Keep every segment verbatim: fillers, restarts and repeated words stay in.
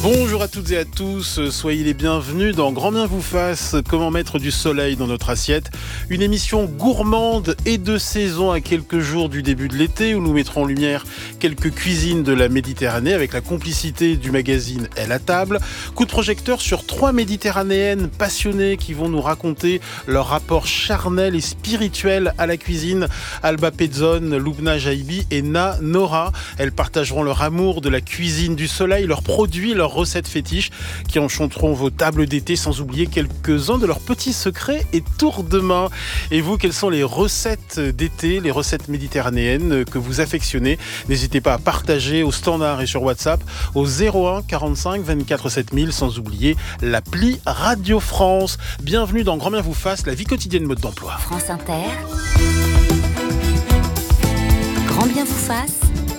Bonjour à toutes et à tous, soyez les bienvenus dans Grand Bien vous fasse, comment mettre du soleil dans notre assiette. Une émission gourmande et de saison à quelques jours du début de l'été où nous mettrons en lumière quelques cuisines de la Méditerranée avec la complicité du magazine Elle à table. Coup de projecteur sur trois méditerranéennes passionnées qui vont nous raconter leur rapport charnel et spirituel à la cuisine. Alba Pezzone, Lubna Jaibi et Na Nora. Elles partageront leur amour de la cuisine du soleil, leurs produits, leurs recettes fétiches qui enchanteront vos tables d'été, sans oublier quelques-uns de leurs petits secrets et tours de main. Et vous, quelles sont les recettes d'été, les recettes méditerranéennes que vous affectionnez? N'hésitez pas à partager au standard et sur WhatsApp au zéro un quarante-cinq vingt-quatre sept mille, sans oublier l'appli Radio France. Bienvenue dans Grand Bien vous fasse, la vie quotidienne mode d'emploi. France Inter, Grand Bien vous fasse,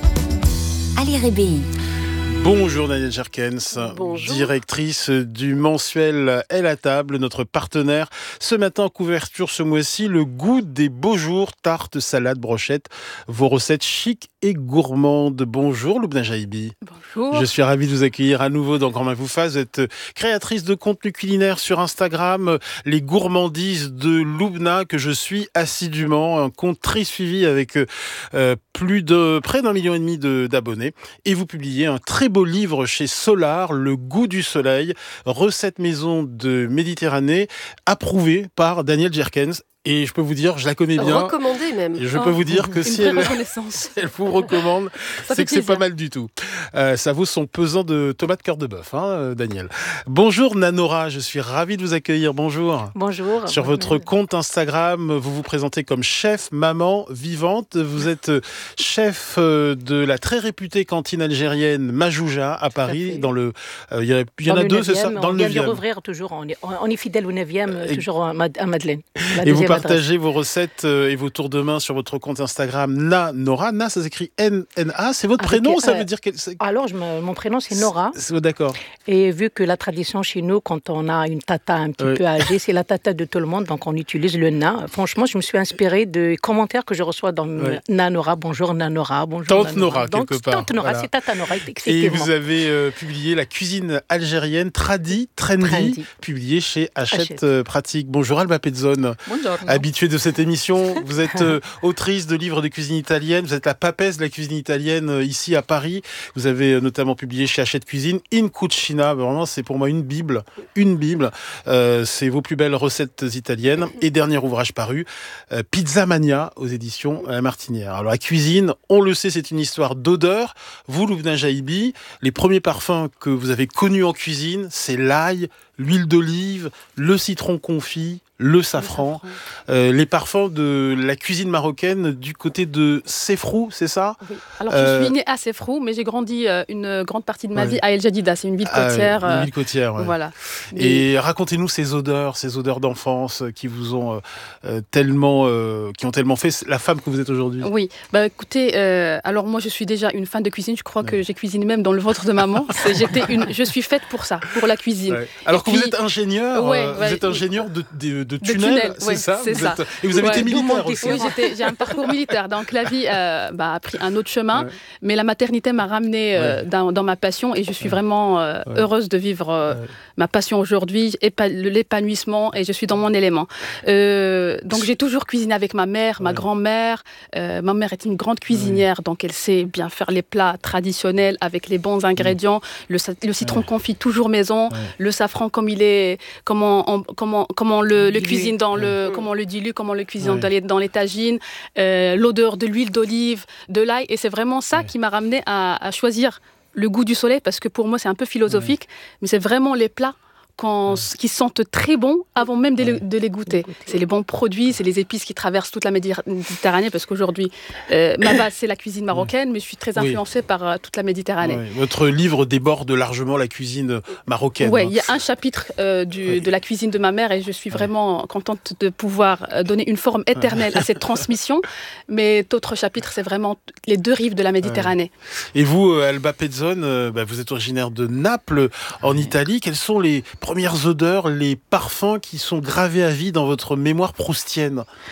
Ali Rébéi. Bonjour Danielle Jerkens, Bonjour. Directrice du mensuel Elle à table, notre partenaire. Ce matin, couverture ce mois-ci, le goût des beaux jours, tartes, salades, brochettes, vos recettes chic et gourmandes. Bonjour Lubna Jaibi. Bonjour. Je suis ravi de vous accueillir à nouveau dans Grand Bien vous fasse. Vous êtes créatrice de contenu culinaire sur Instagram, les gourmandises de Lubna, que je suis assidûment, un compte très suivi avec euh, plus de près d'un million et demi de, d'abonnés. Et vous publiez un très beau livre chez Solar, Le goût du soleil, recettes maison de Méditerranée, approuvé par Danielle Jerkens. Et je peux vous dire, je la connais bien. Recommandé même. Et je peux oh, vous dire que si elle, si elle vous recommande, ça c'est que c'est pas mal du tout. Euh, ça vaut son pesant de tomates cœur de bœuf, hein, Daniel. Bonjour Na Nora, je suis ravi de vous accueillir. Bonjour. Bonjour. Sur votre compte Instagram, vous vous présentez comme chef maman vivante. Vous êtes chef de la très réputée cantine algérienne Majouja à Paris. Dans le, euh, il y, a, il y en a deux, c'est ça, dans on le vient neuvième. de rouvrir toujours. On est, on est fidèle au neuvième, Et, toujours à Madeleine. Et vous partagez vos recettes et vos tours de main sur votre compte Instagram Na Nora. Na, ça s'écrit N N A. C'est votre Avec, prénom, euh, ça veut dire que c'est... Alors, je me, mon prénom c'est Nora. C'est, d'accord. Et vu que la tradition chez nous, quand on a une tata un petit oui. peu âgée, c'est la tata de tout le monde, donc on utilise le Na. Franchement, je me suis inspirée des commentaires que je reçois dans oui. Na Nora. Bonjour Na Nora. Bonjour Tante Na Nora, Nora, donc, quelque part. Tante Nora, voilà. C'est Tata Nora, et vous avez euh, publié la cuisine algérienne Tradi, Trendy, Trendy. publiée chez Hachette, Hachette. Euh, Pratique. Bonjour Alba Pezzone. Bonjour. Habituée de cette émission. Vous êtes euh, autrice de livres de cuisine italienne. Vous êtes la papesse de la cuisine italienne euh, ici à Paris. Vous avez euh, notamment publié chez Hachette Cuisine In Cucina. Vraiment, c'est pour moi une bible. Une bible. Euh, c'est vos plus belles recettes italiennes. Et dernier ouvrage paru, euh, Pizza Mania aux éditions La Martinière. Alors la cuisine, on le sait, c'est une histoire d'odeur. Vous, Lubna Jaibi, les premiers parfums que vous avez connus en cuisine, c'est l'ail, l'huile d'olive, le citron confit, le safran, le safran. Euh, les parfums de la cuisine marocaine du côté de Sefrou, c'est ça? Oui. Alors euh, je suis née à Sefrou, mais j'ai grandi euh, une grande partie de ma ouais. vie à El Jadida, c'est une ville côtière. Ah, une ville côtière, ouais. Voilà. Et mais... racontez-nous ces odeurs, ces odeurs d'enfance qui vous ont euh, tellement, euh, qui ont tellement fait la femme que vous êtes aujourd'hui. Oui, bah écoutez, euh, alors moi je suis déjà une fan de cuisine, je crois ouais. que j'ai cuisiné même dans le ventre de maman. C'est, j'étais une, je suis faite pour ça, pour la cuisine. Ouais. Alors Et que puis... vous êtes ingénieur, ouais, euh, ouais, vous êtes ingénieur de, de, de, de tunnel, tunnel c'est ouais, ça, c'est vous ça. Êtes... Et vous avez ouais, été militaire aussi. Oui, j'étais, j'ai un parcours militaire, donc la vie euh, bah, a pris un autre chemin, ouais. mais la maternité m'a ramenée euh, ouais. dans, dans ma passion et je suis ouais. vraiment euh, ouais. heureuse de vivre euh, ouais. ma passion aujourd'hui, épa- l'épanouissement et je suis dans mon élément. Euh, donc j'ai toujours cuisiné avec ma mère, ma ouais. grand-mère. Euh, ma mère est une grande cuisinière, ouais. donc elle sait bien faire les plats traditionnels avec les bons ingrédients. Le, le citron ouais. confit toujours maison, ouais. le safran comme il est, comment on, comment, comment le, le cuisine dans le, ouais. comment on le dilue, comment on le cuisine ouais. dans, les, dans les tagines, euh, l'odeur de l'huile d'olive, de l'ail, et c'est vraiment ça ouais. qui m'a ramenée à, à choisir le goût du soleil, parce que pour moi c'est un peu philosophique, ouais. mais c'est vraiment les plats Quand, qui sentent très bon avant même de, ouais. les, de les goûter. C'est les bons produits, c'est les épices qui traversent toute la Méditerranée, parce qu'aujourd'hui, euh, ma base, c'est la cuisine marocaine, mais je suis très influencée oui. par euh, toute la Méditerranée. Oui. Votre livre déborde largement la cuisine marocaine. Oui, il y a un chapitre euh, du, oui. de la cuisine de ma mère, et je suis vraiment ouais. contente de pouvoir donner une forme éternelle ouais. à cette transmission, mais d'autres chapitres, c'est vraiment les deux rives de la Méditerranée. Ouais. Et vous, Alba Pezzone, euh, bah, vous êtes originaire de Naples, en Italie. Quels sont les premières odeurs, les parfums qui sont gravés à vie dans votre mémoire proustienne?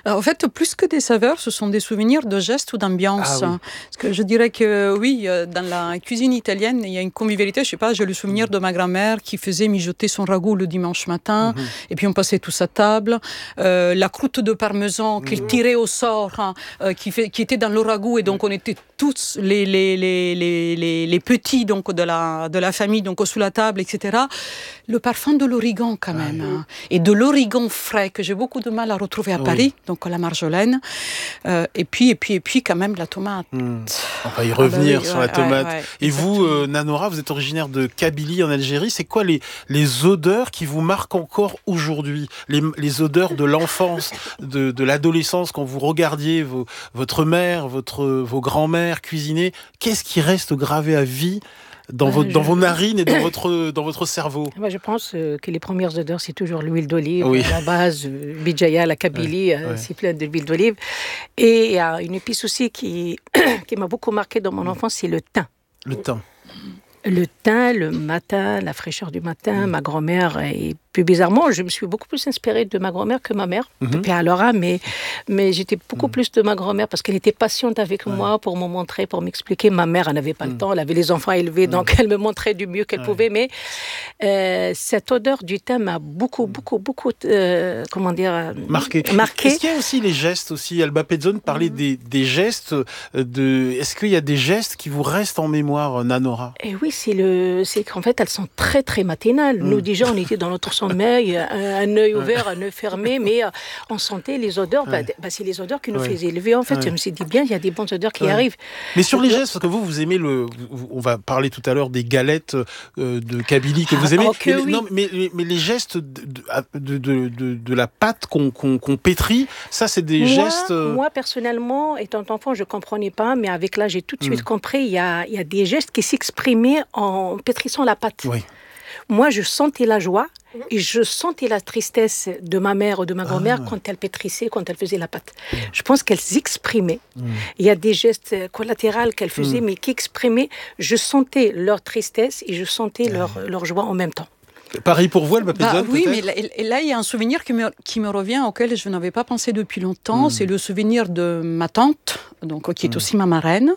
Alors, en fait, plus que des saveurs, ce sont des souvenirs de gestes ou d'ambiance. Ah oui. Parce que je dirais que oui, dans la cuisine italienne, il y a une convivialité. Je sais pas, j'ai le souvenir de ma grand-mère qui faisait mijoter son ragoût le dimanche matin, mmh. et puis on passait tous à table. Euh, la croûte de parmesan mmh. qu'il tirait au sort, hein, euh, qui, fait, qui était dans le ragoût, et donc on était tous les, les, les, les, les, les petits donc, de, la, de la famille donc, sous la table, et cetera. Le parfum de l'origan quand même, ah, oui. hein, et de l'origan frais que j'ai beaucoup de mal à retrouver à oui. Paris, donc la marjolaine, euh, et puis et puis et puis quand même la tomate. Mmh. On va y revenir ah bah oui, sur ouais, la tomate. Ouais, ouais, et exactement. vous, euh, Nanora, vous êtes originaire de Kabylie en Algérie. C'est quoi les les odeurs qui vous marquent encore aujourd'hui, les, les odeurs de l'enfance, de, de l'adolescence, quand vous regardiez vos, votre mère, votre vos grands-mères cuisiner? Qu'est-ce qui reste gravé à vie dans, ouais, votre, je... dans vos narines et dans votre, dans votre cerveau? Moi, je pense euh, que les premières odeurs, c'est toujours l'huile d'olive. Oui. La base, euh, Bijaya, la Kabylie, ouais, euh, ouais. c'est plein d'huile d'olive. Et il y a une épice aussi qui, qui m'a beaucoup marqué dans mon enfance, c'est le thym. Le thym. Le thym, le matin, la fraîcheur du matin, mmh. ma grand-mère, et plus bizarrement, je me suis beaucoup plus inspirée de ma grand-mère que ma mère, mmh. depuis alors, mais, mais j'étais beaucoup mmh. plus de ma grand-mère parce qu'elle était patiente avec ouais. moi pour me montrer, pour m'expliquer. Ma mère, elle n'avait pas mmh. le temps, elle avait les enfants élevés, mmh. donc elle me montrait du mieux qu'elle ouais. pouvait, mais euh, cette odeur du thym m'a beaucoup, beaucoup, beaucoup, euh, comment dire, marqué. marqué. Est-ce qu'il y a aussi les gestes aussi, Alba Pezzone parlait mmh. des, des gestes, de... est-ce qu'il y a des gestes qui vous restent en mémoire, Nanora? Et oui, c'est, le... c'est qu'en fait, elles sont très, très matinales. Mmh. Nous, déjà, on était dans notre sommeil, un, un œil ouvert, un œil fermé, mais euh, on sentait les odeurs. Ouais. Bah, bah, c'est les odeurs qui nous ouais. faisaient élever. En fait, ouais. je me suis dit, bien, il y a des bonnes odeurs qui ouais. arrivent. Mais sur les gestes, parce que vous, vous aimez le... On va parler tout à l'heure des galettes euh, de Kabylie que vous aimez. Oh, que mais, oui. non, mais, mais les gestes de, de, de, de, de la pâte qu'on, qu'on, qu'on pétrit, ça, c'est des moi, gestes... Moi, personnellement, étant enfant, je ne comprenais pas, mais avec l'âge, j'ai tout de suite mmh. compris. Il y a, il y a des gestes qui s'exprimaient en pétrissant la pâte. Oui. Moi, je sentais la joie et je sentais la tristesse de ma mère ou de ma grand-mère ah. quand elle pétrissait, quand elle faisait la pâte. Mmh. Je pense qu'elles exprimaient. Mmh. Il y a des gestes collatéraux qu'elles faisaient, mmh. mais qui exprimaient. Je sentais leur tristesse et je sentais mmh. leur, leur joie en même temps. Pareil pour vous, Alba Pezzone, bah, oui, mais là, là, il y a un souvenir qui me, qui me revient, auquel je n'avais pas pensé depuis longtemps. Mmh. C'est le souvenir de ma tante, donc, qui est mmh. aussi ma marraine.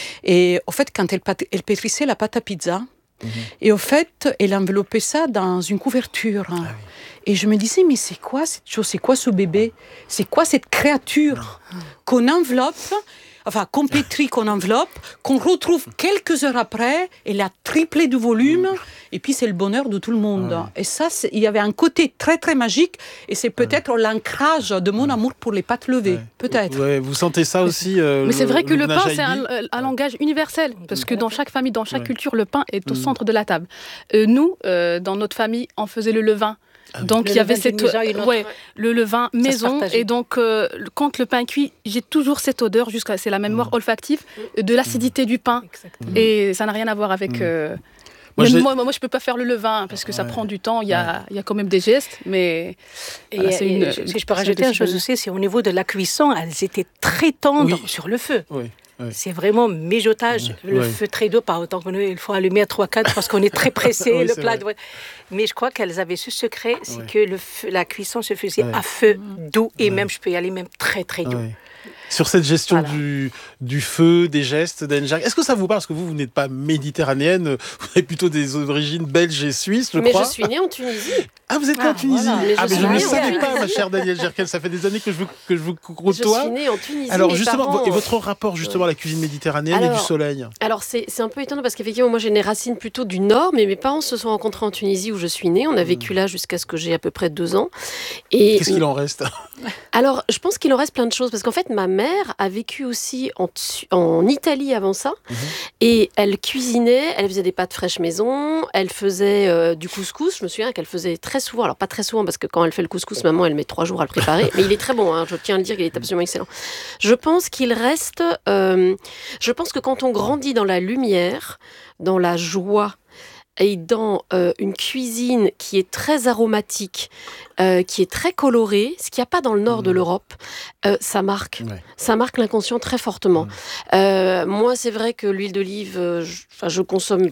Et au fait, quand elle, elle pétrissait la pâte à pizza, mmh. et au fait, elle enveloppait ça dans une couverture. Ah, oui. Et je me disais, mais c'est quoi cette chose? C'est quoi ce bébé? C'est quoi cette créature mmh. qu'on enveloppe, enfin, qu'on pétrit, qu'on enveloppe, qu'on retrouve quelques heures après, elle a triplé de volume, mmh. et puis c'est le bonheur de tout le monde. Mmh. Et ça, il y avait un côté très, très magique, et c'est peut-être mmh. l'ancrage de mon amour pour les pâtes levées, ouais. peut-être. Ouais, vous sentez ça aussi euh, Mais c'est vrai que le, le pain, c'est un, un ouais. langage universel, parce que dans chaque famille, dans chaque ouais. culture, le pain est au mmh. centre de la table. Euh, nous, euh, dans notre famille, on faisait le levain. Ah oui. Donc, le il y avait cette, maison, ouais, le levain maison. Et donc, euh, quand le pain cuit, j'ai toujours cette odeur, jusqu'à, c'est la mémoire mmh. olfactive, de l'acidité mmh. du pain. Exactement. Et ça n'a rien à voir avec... Euh, moi, moi, moi, je ne peux pas faire le levain, parce que ça ouais. prend du temps. Il y a, ouais. il y a quand même des gestes, mais... Et, voilà, c'est une, et, si je peux rajouter une chose aussi, c'est au niveau de la cuisson, elles étaient très tendres oui. sur le feu. Oui. Ouais. C'est vraiment mijotage, ouais. le ouais. feu très doux, pas autant que nous, il faut allumer à trois quatre parce qu'on est très pressé, oui, le plat. Vrai. Mais je crois qu'elles avaient ce secret, c'est ouais. que le feu, la cuisson se faisait ouais. à feu doux, et ouais. même, je peux y aller même très très doux. Ouais. Sur cette gestion voilà. du, du feu, des gestes d'Anne-Jacques, est-ce que ça vous parle? Parce que vous, vous n'êtes pas méditerranéenne, vous avez plutôt des origines belges et suisses, je mais crois. Mais je suis née en Tunisie. Ah, vous êtes née ah, en Tunisie voilà. mais Ah, mais je ne le savais pas, ma chère Danielle Gerkel, ça fait des années que je vous, que je vous côtoie. Je suis née en Tunisie. Alors, justement, parents... et votre rapport justement à la cuisine méditerranéenne alors, et du soleil? Alors, c'est, c'est un peu étonnant parce qu'effectivement, moi, j'ai des racines plutôt du Nord, mais mes parents se sont rencontrés en Tunisie où je suis née. On a vécu là jusqu'à ce que j'ai à peu près deux ans. Et qu'est-ce qu'il en reste? Alors, je pense qu'il en reste plein de choses parce qu'en fait, ma mère a vécu aussi en, en Italie avant ça, mmh. et elle cuisinait, elle faisait des pâtes fraîches maison, elle faisait euh, du couscous, je me souviens qu'elle faisait très souvent, alors pas très souvent parce que quand elle fait le couscous, maman elle met trois jours à le préparer, mais il est très bon, hein, je tiens à le dire, il est absolument excellent. Je pense qu'il reste, euh, je pense que quand on grandit dans la lumière, dans la joie, et dans euh, une cuisine qui est très aromatique, euh, qui est très colorée, ce qu'il n'y a pas dans le nord mmh. de l'Europe, euh, ça marque. Ouais. Ça marque l'inconscient très fortement. Mmh. Euh, moi, c'est vrai que l'huile d'olive, euh, je, je consomme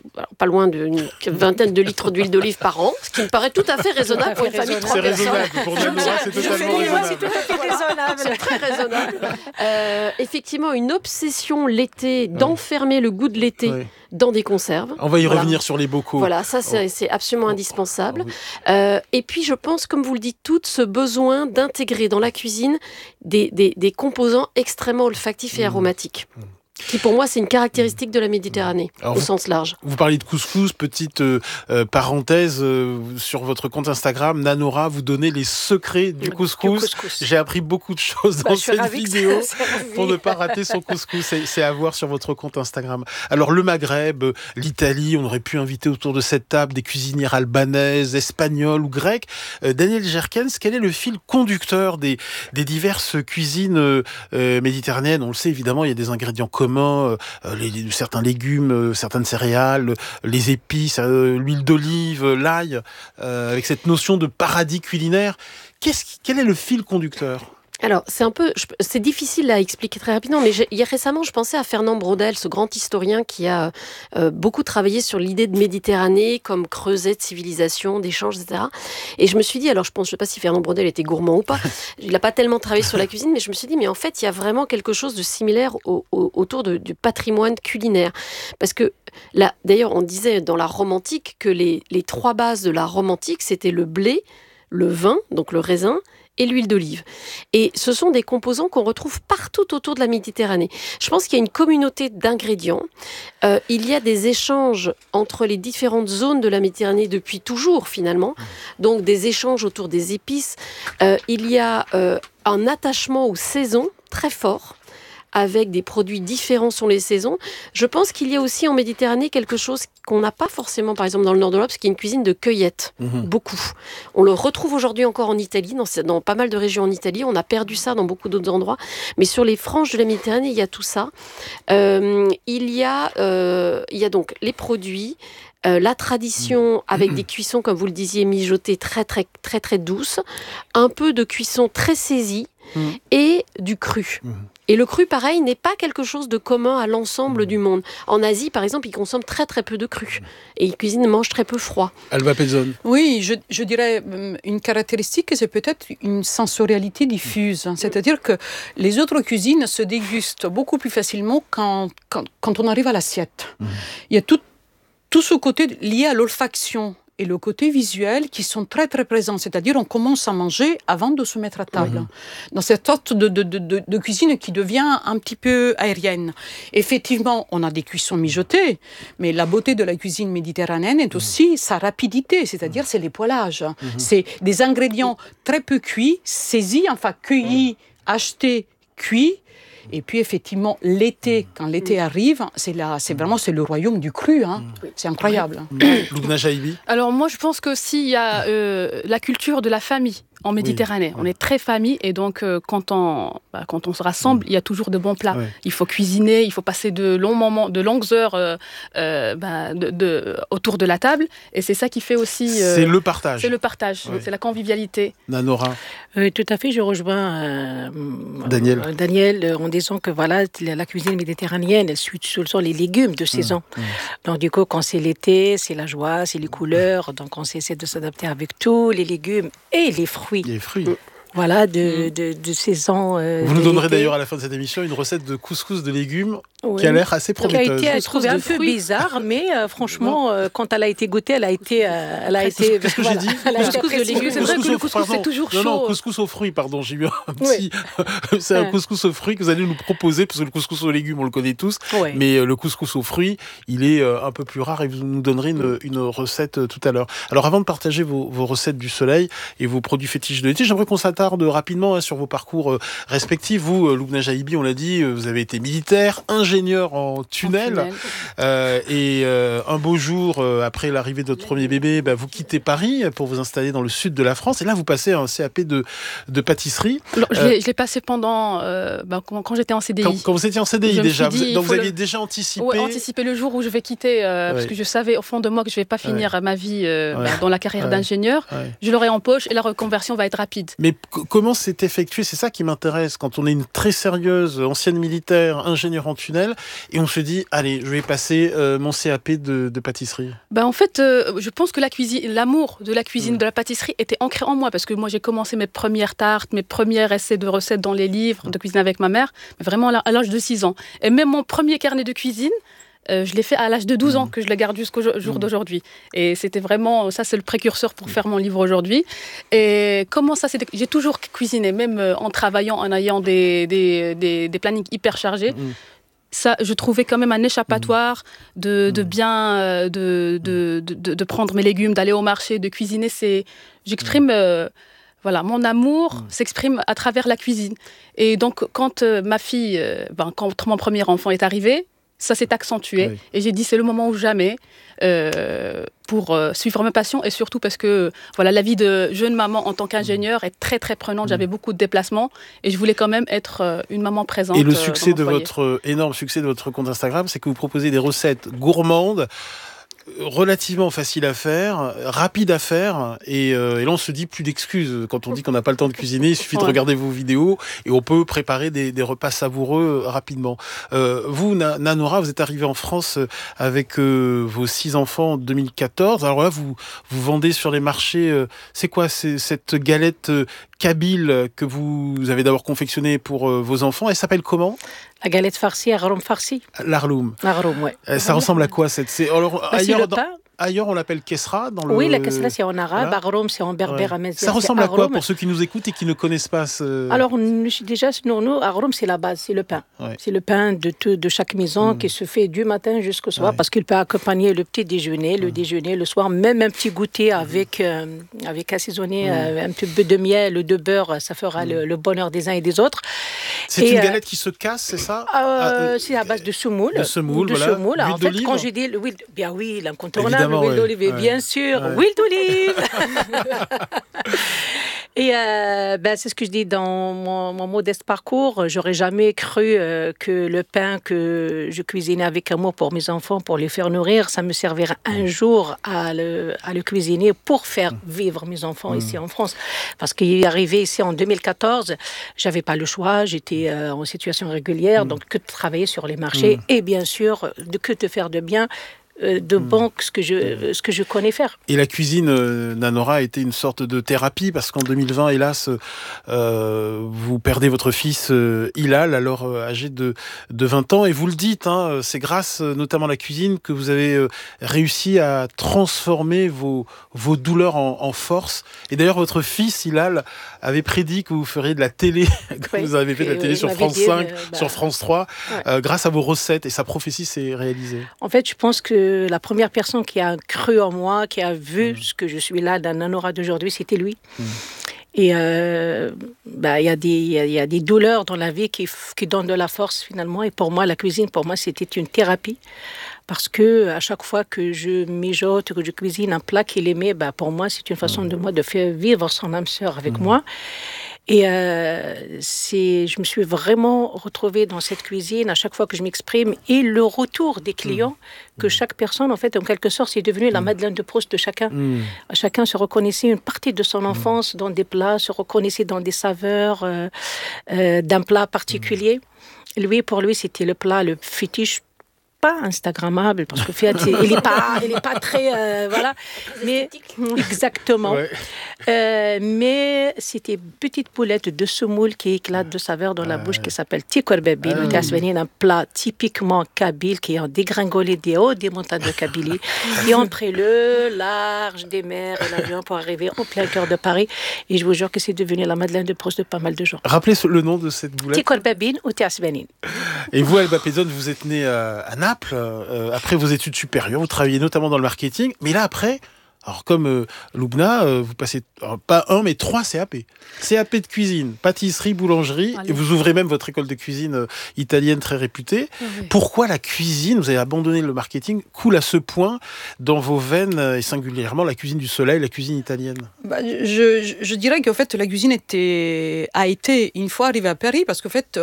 alors, pas loin d'une vingtaine de litres d'huile d'olive par an, ce qui me paraît tout à fait raisonnable pour une famille de trois personnes. C'est raisonnable, pour Nanora, c'est totalement raisonnable. C'est tout à fait raisonnable. C'est très raisonnable. Euh, effectivement, une obsession l'été d'enfermer le goût de l'été oui. dans des conserves. On va y voilà. revenir sur les bocaux. Voilà, ça c'est, c'est absolument indispensable. Euh, et puis je pense, comme vous le dites toutes, ce besoin d'intégrer dans la cuisine des, des, des composants extrêmement olfactifs et aromatiques. Mmh. Qui pour moi c'est une caractéristique de la Méditerranée. Alors, au vous, sens large. Vous parlez de couscous, petite euh, euh, parenthèse euh, sur votre compte Instagram, Nanora, vous donnez les secrets du couscous. Du couscous. J'ai appris beaucoup de choses bah, dans cette vidéo pour ne pas rater son couscous. C'est, c'est à voir sur votre compte Instagram. Alors le Maghreb, l'Italie, on aurait pu inviter autour de cette table des cuisinières albanaises, espagnoles ou grecques. Euh, Daniel Jerkens, quel est le fil conducteur des, des diverses cuisines euh, méditerranéennes? On le sait évidemment, il y a des ingrédients communs. Euh, les, les, certains légumes, euh, certaines céréales, les épices, euh, l'huile d'olive, l'ail, euh, avec cette notion de paradis culinaire. Qu'est-ce, quel est le fil conducteur ? Alors, c'est un peu, c'est difficile à expliquer très rapidement, mais j'ai, hier récemment, je pensais à Fernand Braudel, ce grand historien qui a euh, beaucoup travaillé sur l'idée de Méditerranée comme creuset de civilisation, d'échanges, et cetera. Et je me suis dit, alors je pense, je sais pas si Fernand Braudel était gourmand ou pas, il n'a pas tellement travaillé sur la cuisine, mais je me suis dit, mais en fait, il y a vraiment quelque chose de similaire au, au, autour de, du patrimoine culinaire. Parce que, là, d'ailleurs, on disait dans la Rome antique que les, les trois bases de la Rome antique, c'était le blé, le vin, donc le raisin, et l'huile d'olive. Et ce sont des composants qu'on retrouve partout autour de la Méditerranée. Je pense qu'il y a une communauté d'ingrédients. Euh, il y a des échanges entre les différentes zones de la Méditerranée depuis toujours, finalement. Donc, des échanges autour des épices. Euh, il y a euh, un attachement aux saisons très fort, avec des produits différents sur les saisons. Je pense qu'il y a aussi en Méditerranée quelque chose qu'on n'a pas forcément, par exemple, dans le nord de l'Europe, qui est une cuisine de cueillette. Mmh. Beaucoup. On le retrouve aujourd'hui encore en Italie, dans, dans pas mal de régions en Italie. On a perdu ça dans beaucoup d'autres endroits. Mais sur les franges de la Méditerranée, il y a tout ça. Euh, il y a, euh, il y a donc les produits, Euh, la tradition avec mmh. des cuissons, comme vous le disiez, mijotées très, très, très, très douces, un peu de cuisson très saisie mmh. et du cru. Mmh. Et le cru, pareil, n'est pas quelque chose de commun à l'ensemble mmh. du monde. En Asie, par exemple, ils consomment très, très peu de cru. Et ils cuisinent, mangent très peu froid. Alba Pezzone. Oui, je, je dirais une caractéristique, c'est peut-être une sensorialité diffuse. Mmh. C'est-à-dire que les autres cuisines se dégustent beaucoup plus facilement quand, quand, quand on arrive à l'assiette. Mmh. Il y a tout Tout ce côté lié à l'olfaction et le côté visuel qui sont très très présents. C'est-à-dire on commence à manger avant de se mettre à table. Mmh. Dans cette sorte de, de, de, de cuisine qui devient un petit peu aérienne. Effectivement, on a des cuissons mijotées, mais la beauté de la cuisine méditerranéenne est aussi mmh. sa rapidité, c'est-à-dire c'est les poêlages. Mmh. C'est des ingrédients très peu cuits, saisis, enfin cueillis, mmh. achetés, cuits. Et puis effectivement, l'été, quand l'été arrive, c'est, la, c'est vraiment c'est le royaume du cru. Hein. C'est incroyable. Loubna Jahibi. Alors moi, je pense que s'il y a euh, la culture de la famille en Méditerranée, oui. on est très famille et donc euh, quand, on, bah, quand on se rassemble, oui. il y a toujours de bons plats. Oui. Il faut cuisiner, il faut passer de longs moments, de longues heures euh, euh, bah, de, de, autour de la table et c'est ça qui fait aussi... Euh, c'est le partage. C'est le partage, oui. c'est la convivialité. Nanora. Euh, tout à fait, je rejoins euh, Daniel. Euh, Daniel en disant que voilà, la cuisine méditerranéenne, elle suit sur les légumes de saison. Mmh. Mmh. Donc du coup, quand c'est l'été, c'est la joie, c'est les couleurs. Donc on essaie de s'adapter avec tous les légumes et les fruits. Les fruits. Mmh. Voilà, de, de, de saison. Euh, Vous nous donnerez d'ailleurs à la fin de cette émission une recette de couscous de légumes oui. qui a l'air assez prometteuse. Qui a été trouvée un peu bizarre, mais euh, franchement, euh, quand elle a été goûtée, elle a été. Euh, elle a été Qu'est-ce que voilà, j'ai dit Couscous de légumes. C'est vrai que le couscous, c'est toujours chaud. Non, non, couscous aux fruits, pardon. J'ai eu un petit. Oui. c'est un couscous aux fruits que vous allez nous proposer, parce que le couscous aux légumes, on le connaît tous. Oui. Mais euh, le couscous aux fruits, il est euh, un peu plus rare et vous nous donnerez une, une recette euh, tout à l'heure. Alors, avant de partager vos, vos recettes du soleil et vos produits fétiches de l'été, j'aimerais qu'on s'attarde rapidement sur vos parcours respectifs. Vous, Loubna Jahibi, on l'a dit, vous avez été militaire, ingénieur en tunnel, en tunnel. Euh, et euh, un beau jour, euh, après l'arrivée de votre premier bébé, bah, vous quittez Paris pour vous installer dans le sud de la France, et là vous passez un C A P de, de pâtisserie. Alors, je, l'ai, euh, je l'ai passé pendant, euh, bah, quand, quand j'étais en C D I. Quand, quand vous étiez en C D I je déjà, dit, vous, donc vous aviez le... déjà anticipé... Oui, anticipé le jour où je vais quitter, euh, ouais. parce que je savais au fond de moi que je ne vais pas finir ouais. ma vie euh, ouais. bah, dans la carrière ouais. d'ingénieur. Ouais. Je l'aurai en poche et la reconversion va être rapide. Mais comment s'est effectué, c'est ça qui m'intéresse, quand on est une très sérieuse ancienne militaire, ingénieure en tunnel, et on se dit, allez, je vais passer euh, mon C A P de, de pâtisserie. Ben, en fait, euh, je pense que la cuisine, l'amour de la cuisine, mmh. de la pâtisserie était ancré en moi, parce que moi, j'ai commencé mes premières tartes, mes premiers essais de recettes dans les livres de cuisine avec ma mère, mais vraiment à l'âge de six ans. Et même mon premier carnet de cuisine, Euh, je l'ai fait à l'âge de douze ans, que je le garde jusqu'au jour d'aujourd'hui. Et c'était vraiment, ça c'est le précurseur pour faire mon livre aujourd'hui. Et comment ça, c'était... J'ai toujours cuisiné, même en travaillant, en ayant des, des, des, des plannings hyper chargés. Mmh. Ça, je trouvais quand même un échappatoire de, de bien, de, de, de, de prendre mes légumes, d'aller au marché, de cuisiner. C'est, j'exprime... Euh, Voilà, mon amour mmh. s'exprime à travers la cuisine. Et donc, quand euh, ma fille, euh, ben, quand mon premier enfant est arrivé, ça s'est accentué. Oui. Et j'ai dit, c'est le moment ou jamais euh, pour euh, suivre ma passion. Et surtout parce que voilà, la vie de jeune maman en tant qu'ingénieure est très, très prenante. J'avais beaucoup de déplacements. Et je voulais quand même être euh, une maman présente. Et le succès euh, de votre, énorme succès de votre compte Instagram, c'est que vous proposez des recettes gourmandes, relativement facile à faire, rapide à faire, et, euh, et là on se dit plus d'excuses quand on dit qu'on n'a pas le temps de cuisiner, il suffit ouais. de regarder vos vidéos et on peut préparer des, des repas savoureux rapidement. Euh, vous, Na- Nanora, vous êtes arrivée en France avec euh, vos six enfants en deux mille quatorze. Alors là, vous vous vendez sur les marchés. Euh, c'est quoi c'est cette galette euh, kabyle que vous avez d'abord confectionnée pour euh, vos enfants? Elle s'appelle comment? La galette farcie, Arloum farcie. L'Arloum. L'Arloum, ouais. Euh, ça ressemble à quoi cette? C'est alors bah, ailleurs, le dans... pain. Ailleurs, on l'appelle Kesra dans le. Oui, la Kesra, c'est en arabe. Voilà. Arloum, c'est en berbère ouais. amazigh. Ça ressemble à quoi pour ceux qui nous écoutent et qui ne connaissent pas ce... Alors, déjà, nous, nous Arloum, c'est la base, c'est le pain. Ouais. C'est le pain de, tout, de chaque maison mmh. qui se fait du matin jusqu'au soir ouais. parce qu'il peut accompagner le petit déjeuner, le mmh. déjeuner, le soir, même un petit goûter avec, euh, avec assaisonné mmh. euh, un petit peu de miel, de beurre, ça fera mmh. le, le bonheur des uns et des autres. C'est et, une galette euh, qui se casse, c'est ça? euh, euh, C'est à base de semoule. De semoule, de voilà. Semoule. En fait, quand j'ai dit l'huile, bien oui, l'incontournable, l'huile ouais. d'olive, ouais. bien sûr, ouais. huile d'olive. Et euh, ben, c'est ce que je dis dans mon, mon modeste parcours. J'aurais jamais cru euh, que le pain que je cuisinais avec amour pour mes enfants, pour les faire nourrir, ça me servirait un jour à le, à le cuisiner pour faire vivre mes enfants mmh. ici en France. Parce qu'il est arrivé ici en deux mille quatorze, j'avais pas le choix, j'étais euh, en situation régulière, mmh. donc que de travailler sur les marchés mmh. et bien sûr de, que de faire de bien. de bon ce que je ce que je connais faire. Et la cuisine, euh, Nanora, a été une sorte de thérapie parce qu'en deux mille vingt, hélas, euh, vous perdez votre fils euh, Hilal, alors euh, âgé de de vingt ans, et vous le dites, hein, c'est grâce euh, notamment à la cuisine que vous avez euh, réussi à transformer vos vos douleurs en, en force. Et d'ailleurs, votre fils Hilal avait prédit que vous feriez de la télé, que oui, vous avez fait de la télé oui, sur France cinq, de, bah, sur France trois, ouais. euh, grâce à vos recettes, et sa prophétie s'est réalisée. En fait, je pense que la première personne qui a cru en moi, qui a vu mmh. ce que je suis là dans Nanora d'aujourd'hui, c'était lui. Mmh. Et euh, bah, y a des, y a, y a des douleurs dans la vie qui, qui donnent de la force finalement. Et pour moi, la cuisine, pour moi, c'était une thérapie. Parce que à chaque fois que je mijote, que je cuisine un plat qu'il aimait, bah, pour moi, c'est une façon mmh. de moi de faire vivre son âme sœur avec mmh. moi. Et euh, c'est, je me suis vraiment retrouvée dans cette cuisine à chaque fois que je m'exprime et le retour des clients, mmh. que chaque personne, en fait, en quelque sorte, c'est devenu la Madeleine de Proust de chacun. Mmh. Chacun se reconnaissait une partie de son enfance mmh. dans des plats, se reconnaissait dans des saveurs euh, euh, d'un plat particulier. Mmh. Lui, pour lui, c'était le plat, le fétiche, pas instagrammable parce que fait il est pas il est pas très euh, voilà mais exactement ouais. euh, mais c'était une petite poulette de semoule qui éclate de saveur dans la bouche qui s'appelle tikorbabine ah, oui. un plat typiquement kabyle qui est en dégringolé des hauts des montagnes de Kabylie et entre le large des mers et l'avion pour arriver en plein cœur de Paris, et je vous jure que c'est devenu la Madeleine de Proust de pas mal de gens. Rappelez le nom de cette boulette. Tikorbabine ou Tiasbenin. Et vous, Elba Pezon, vous êtes née à, à Naples. Euh, après vos études supérieures, vous travaillez notamment dans le marketing, mais là après, alors comme euh, Loubna, euh, vous passez alors, pas un mais trois C A P. C A P de cuisine, pâtisserie, boulangerie, Allez. Et vous ouvrez même votre école de cuisine euh, italienne très réputée. Oui. Pourquoi la cuisine, vous avez abandonné le marketing, coule à ce point dans vos veines, euh, et singulièrement la cuisine du soleil, la cuisine italienne? bah, je, je, je dirais qu'en fait la cuisine était, a été une fois arrivée à Paris, parce qu'en fait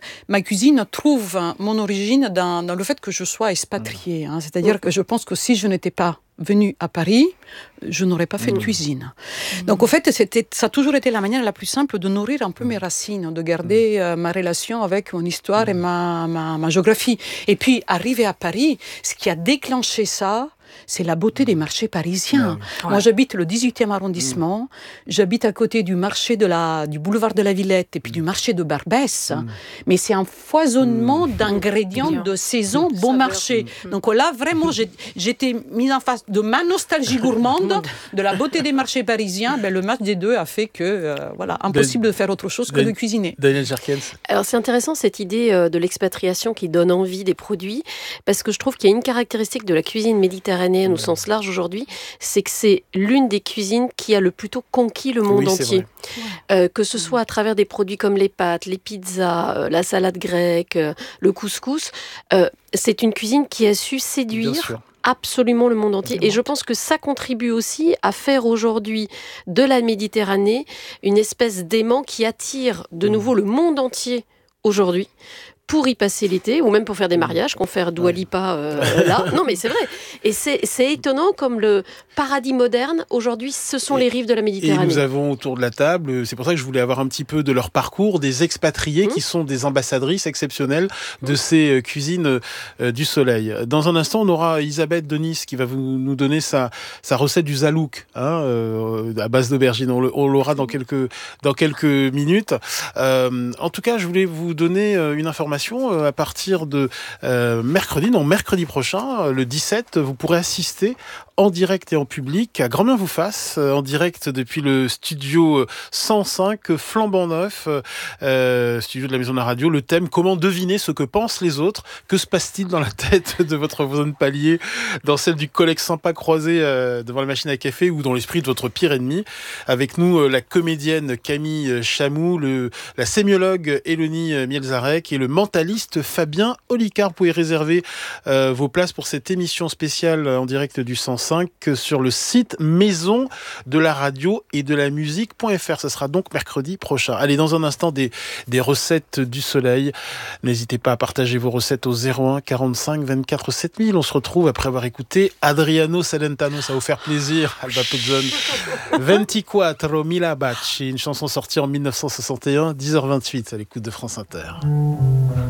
ma cuisine trouve mon origine dans, dans le fait que je sois expatriée. Hein. C'est-à-dire que je pense que si je n'étais pas venue à Paris, je n'aurais pas fait de cuisine. Donc, au fait, c'était, ça a toujours été la manière la plus simple de nourrir un peu mes racines, de garder euh, ma relation avec mon histoire et ma, ma, ma géographie. Et puis, arriver à Paris, ce qui a déclenché ça, c'est la beauté des marchés parisiens. Ouais. Moi, j'habite le dix-huitième arrondissement. Mmh. J'habite à côté du marché de la, du boulevard de la Villette et puis mmh. du marché de Barbès. Mmh. Mais c'est un foisonnement mmh. d'ingrédients Bien. de saison mmh. bon marché. Mmh. Donc là, vraiment, j'ai, j'étais mise en face de ma nostalgie gourmande, de la beauté des marchés parisiens. Ben, le match des deux a fait que, euh, voilà, impossible de faire autre chose que de cuisiner. Daniel Jerkens. Alors, c'est intéressant cette idée de l'expatriation qui donne envie des produits, parce que je trouve qu'il y a une caractéristique de la cuisine méditerranéenne au sens large aujourd'hui, c'est que c'est l'une des cuisines qui a le plus tôt conquis le monde oui, entier. Euh, que ce soit à travers des produits comme les pâtes, les pizzas, euh, la salade grecque, euh, le couscous, euh, c'est une cuisine qui a su séduire absolument le monde entier. Et je pense que ça contribue aussi à faire aujourd'hui de la Méditerranée une espèce d'aimant qui attire de nouveau le monde entier aujourd'hui, pour y passer l'été, ou même pour faire des mariages, qu'on fait Dua Lipa euh, là. Non, mais c'est vrai. Et c'est, c'est étonnant comme le paradis moderne, aujourd'hui, ce sont et, les rives de la Méditerranée. Et nous avons autour de la table, c'est pour ça que je voulais avoir un petit peu de leur parcours, des expatriés mmh. qui sont des ambassadrices exceptionnelles de mmh. ces cuisines euh, du soleil. Dans un instant, on aura Elisabeth de Nice qui va vous, nous donner sa, sa recette du zalouk, hein, euh, à base d'aubergine. On, le, on l'aura dans quelques, dans quelques minutes. Euh, en tout cas, je voulais vous donner une information à partir de euh, mercredi, non, mercredi prochain, le dix-sept, vous pourrez assister en direct et en public à Grand Bien vous fasse, en direct depuis le studio cent cinq, flambant neuf, euh, studio de la Maison de la Radio. Le thème, comment deviner ce que pensent les autres? Que se passe-t-il dans la tête de votre voisin de palier, dans celle du collègue sympa croisé euh, devant la machine à café ou dans l'esprit de votre pire ennemi? Avec nous, euh, la comédienne Camille Chamou, le, la sémiologue Élonie Mielzarek et le mentaliste Fabien Olicard. Vous pouvez réserver euh, vos places pour cette émission spéciale en direct du cent cinq sur le site maison de la radio et de la musique.fr. Ce sera donc mercredi prochain. Allez, dans un instant, des, des recettes du soleil. N'hésitez pas à partager vos recettes au zéro un quarante-cinq vingt-quatre sept mille. On se retrouve après avoir écouté Adriano Celentano. Ça va vous faire plaisir, Alba Puzzon. vingt-quatre mille baci, une chanson sortie en mille neuf cent soixante et un, dix heures vingt-huit à l'écoute de France Inter.